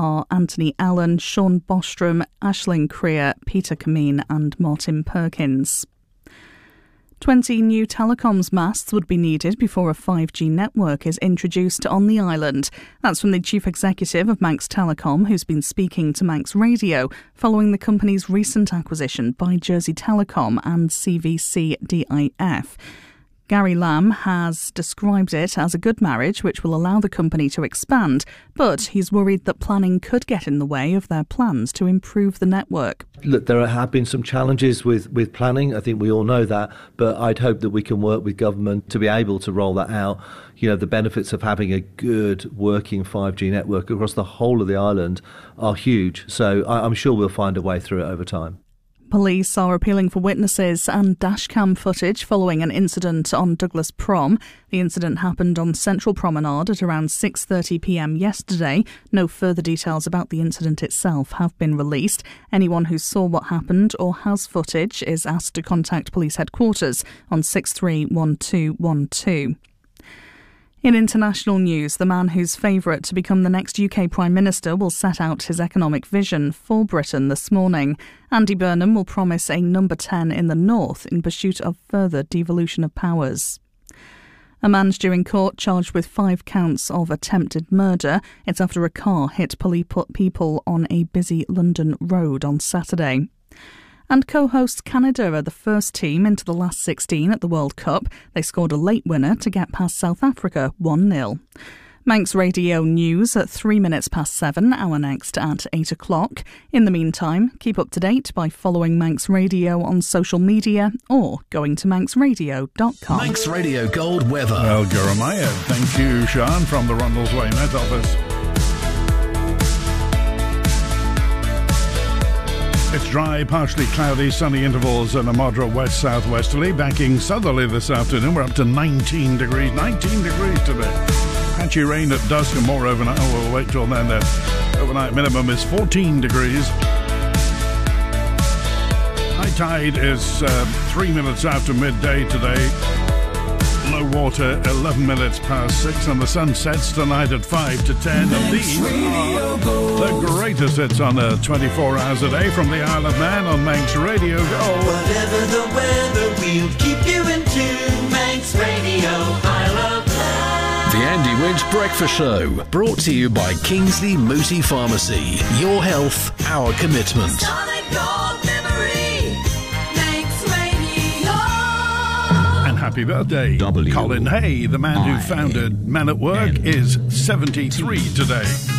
are Anthony Allen, Sean Bostrom, Aisling Creer, Peter Kameen and Martin Perkins. 20 new telecoms masts would be needed before a 5G network is introduced on the island. That's from the chief executive of Manx Telecom, who's been speaking to Manx Radio following the company's recent acquisition by Jersey Telecom and CVC DIF. Gary Lamb has described it as a good marriage which will allow the company to expand, but he's worried that planning could get in the way of their plans to improve the network. Look, there have been some challenges with planning. I think we all know that, but I'd hope that we can work with government to be able to roll that out. You know, the benefits of having a good working 5G network across the whole of the island are huge. So I'm sure we'll find a way through it over time. Police are appealing for witnesses and dashcam footage following an incident on Douglas Prom. The incident happened on Central Promenade at around 6:30 p.m. yesterday. No further details about the incident itself have been released. Anyone who saw what happened or has footage is asked to contact police headquarters on 631212. In international news, the man who's favourite to become the next UK Prime Minister will set out his economic vision for Britain this morning. Andy Burnham will promise a number 10 in the north in pursuit of further devolution of powers. A man's due in court charged with 5 counts of attempted murder. It's after a car hit people on a busy London road on Saturday. And co-hosts Canada are the first team into the last 16 at the World Cup. They scored a late winner to get past South Africa 1-0. Manx Radio News at 7:03, our next at 8 o'clock. In the meantime, keep up to date by following Manx Radio on social media or going to manxradio.com. Manx Radio Gold weather. Well, Jeremiah, thank you, Sean, from the Rundles Way Met Office. It's dry, partially cloudy, sunny intervals and a moderate west-southwesterly. Backing southerly this afternoon. We're up to 19 degrees. 19 degrees today. Patchy rain at dusk and more overnight. Oh, we'll wait till then. The overnight minimum is 14 degrees. High tide is 3 minutes after midday today. Low water 11 minutes past 6, and the sun sets tonight at 5 to 10. And these are the greatest hits on 24 hours a day from the Isle of Man on Manx Radio Go. Whatever the weather, we'll keep you in tune. Manx Radio, Isle of Man. The Andy Winch Breakfast Show, brought to you by Kingsley Mooti Pharmacy. Your health, our commitment. Solid gold memory, Manx Radio. And happy birthday, Colin Hay, the man who founded Men at Work, is 73 today.